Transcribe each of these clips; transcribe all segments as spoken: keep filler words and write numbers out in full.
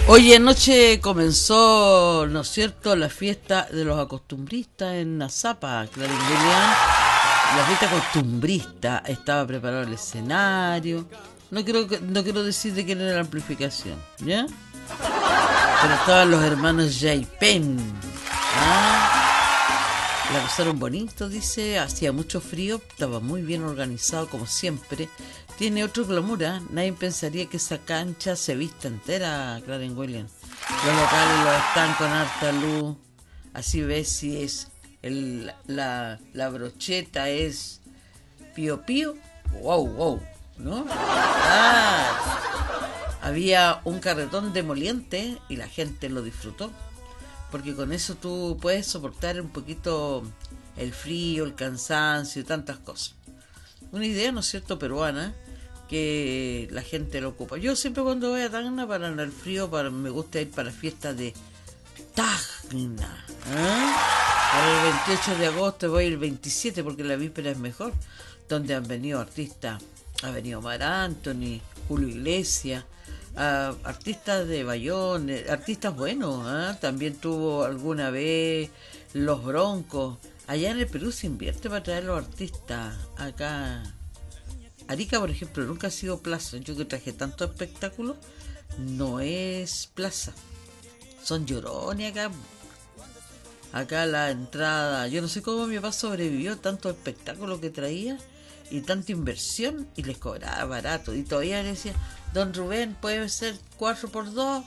Oye, anoche comenzó, ¿no es cierto?, la fiesta de los acostumbristas en Nazapa, Clarín Julián. La fiesta costumbrista, estaba preparado el escenario. No quiero, no quiero decir de quién era la amplificación, ¿ya? Pero estaban los hermanos J. Penn. ¿Ah? La pasaron bonito, dice. Hacía mucho frío, estaba muy bien organizado, como siempre. Tiene otro glamour, ¿eh? Nadie pensaría que esa cancha se vista entera, Clarín Williams. Los locales los están con harta luz. Así ves si es el, la, la brocheta es pío pío. Wow, wow, ¿no? Ah, había un carretón demoliente y la gente lo disfrutó. Porque con eso tú puedes soportar un poquito el frío, el cansancio y tantas cosas. Una idea, ¿no es cierto?, peruana, que la gente lo ocupa. Yo siempre cuando voy a Tacna para el frío, para, me gusta ir para fiestas de Tacna. ¿Eh? Para el veintiocho de agosto voy el veintisiete porque la víspera es mejor, donde han venido artistas, ha venido Mar Anthony, Julio Iglesias, uh, artistas de Bayón, artistas buenos, ¿eh? También tuvo alguna vez Los Broncos. Allá en el Perú se invierte para traer los artistas acá. Arica, por ejemplo, nunca ha sido plaza. Yo que traje tantos espectáculos, no es plaza. Son llorones acá. Acá la entrada, yo no sé cómo mi papá sobrevivió tanto espectáculo que traía y tanta inversión y les cobraba barato. Y todavía le decía, don Rubén, ¿puede ser cuatro por dos?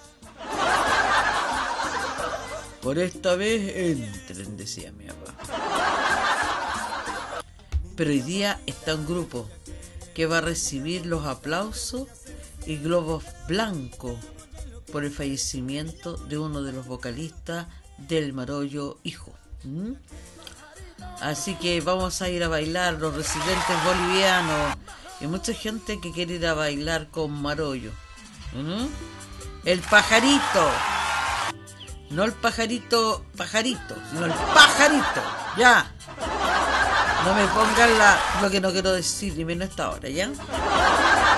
Por esta vez entren, decía mi papá. Pero hoy día está un grupo que va a recibir los aplausos y globos blancos por el fallecimiento de uno de los vocalistas del Marollo hijo. ¿Mm? Así que vamos a ir a bailar los residentes bolivianos y mucha gente que quiere ir a bailar con Marollo. ¿Mm? El pajarito, no el pajarito pajarito, sino el pajarito. Ya, no me pongan la, lo que no quiero decir ni menos esta hora, ¿ya?